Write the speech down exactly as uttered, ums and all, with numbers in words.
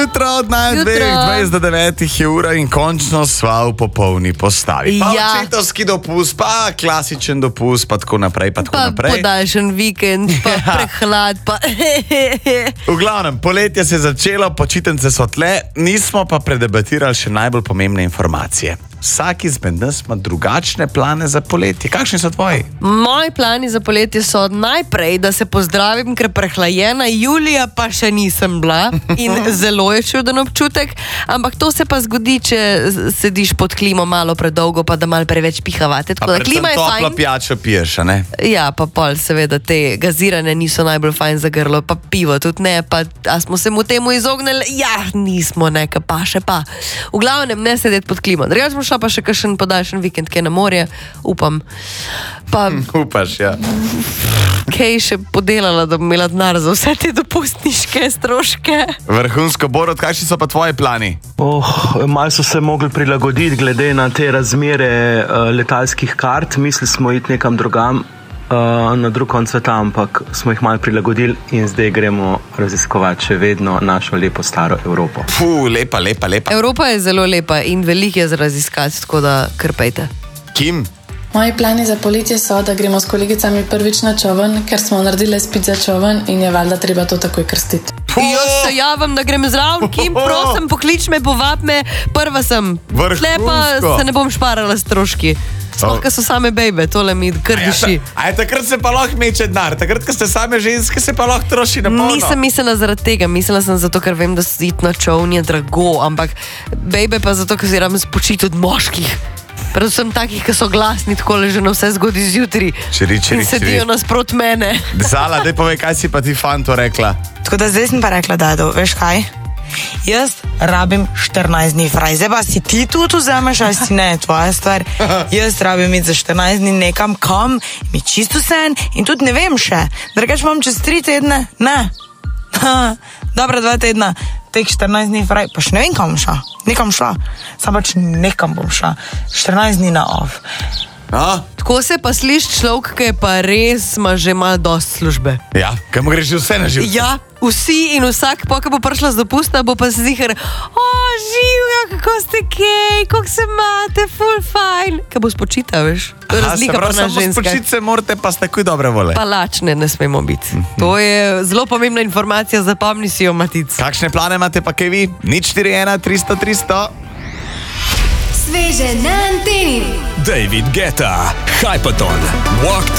Jutro od naj dveh, dvajset do devetih je ura in končno sva v popolni postavi. Pa Ja. očetovski dopust, pa klasičen dopust, pa tako naprej, pa tako Pa naprej. podaljšan vikend, pa Ja. prehlad, pa... V glavnem, poletje se je začelo, počitnice so tle, nismo pa predebatirali še najbolj pomembne informacije. Vsak izmed nas ima drugačne plane za poletje. Kakšni so tvoji? Moji plani za poletje so najprej, da se pozdravim, ker prehlajena julija pa še nisem bila in zelo je čuden občutek, ampak to se pa zgodi, če sediš pod klimo malo predolgo, pa da malo preveč pihavate. Tako da klima je toplo fajn. pijačo piješ, a ne? Ja, pa pol seveda te gazirane niso najbolj fajn za grlo, pa pivo tudi ne, pa a smo se mu temu izognili? Ja, nismo, neka pa še pa. V glavnem ne sedeti pod klimo. Drugače smo šla pa še kakšen podaljšan vikend, kaj na morje, upam. Pa Upaš, ja. kaj še podelala, da bom imela denar za vse te dopustniške stroške. Vrhunsko, Borut, kakšni so pa tvoji plani? Oh, malo so se mogli prilagoditi glede na te razmere uh, letalskih kart. Mislili smo iti nekam drugam, uh, na drug konc sveta, ampak smo jih malo prilagodili in zdaj gremo raziskovati še vedno našo lepo staro Evropo. Puh, lepa, lepa, lepa. Evropa je zelo lepa in veliko je za raziskati, tako da krpejte. Kim? Moji plani za poletje so, da gremo s kolegicami prvič na čovn, ker smo naredili spit za čovn in je valjda treba to takoj krstiti. Jaz se javim, da grem zraven, Kim, prosim, poklič me, povab me, prva sem. Vrhunsko. Tle pa se ne bom šparala stroški. Sploh, ko so same bejbe, tole mi kar diši. A je takrat se pa lahko meče denar, takrat, ko ste same ženske, se pa lahko troši na polno. Nisem mislila zaradi tega, mislila sem zato, ker vem, da iti na čovn je drago, ampak bejbe pa zato, ker se ram spočiti od moških. Predvsem takih, ki so glasni, tako že na vse zgodi zjutri. Čiri, čiri, in sedijo čiri. nasprot mene. Zala, daj povej, kaj si pa ti fanto rekla. Tako da zdaj sem pa rekla, Dado, veš kaj? Jaz rabim štirinajst dni fraj. Zdaj pa si ti tudi vzameš, ali si ne, tvoja stvar. Jaz rabim iti za štirinajst dni nekam, kam, mi čisto sen in tudi ne vem še. Drugač imam čez tri tedne, ne. Dobra, dva tedna, teh štirinajst dni fraj, pa še ne vem, kam bom šla. Nekam šla, sam pač nekam bom šla. štirinajst dni na off. A? Tako se pa sliši človek, ki je pa res ima že malo dosti službe. Ja, kaj mu greš že vse na živce? Ja, vsi in vsak, pa ko bo prišla z dopusta, bo pa se zihar, o, živja, kako ste kej, kako se imate, full fajn. Kaj bo spočita, veš? To je Aha, razlika se pravi, pri nas samo ženskah. spočiti se morate, pa ste takoj dobre vole. Pa lačne ne smemo biti. To je zelo pomembna informacija, zapomni si jo, Matic. Kakšne plane imate pa kaj vi? Nič štiri ena tristo tristo. Sveže na anteni. David Guetta, Hypaton, Walk the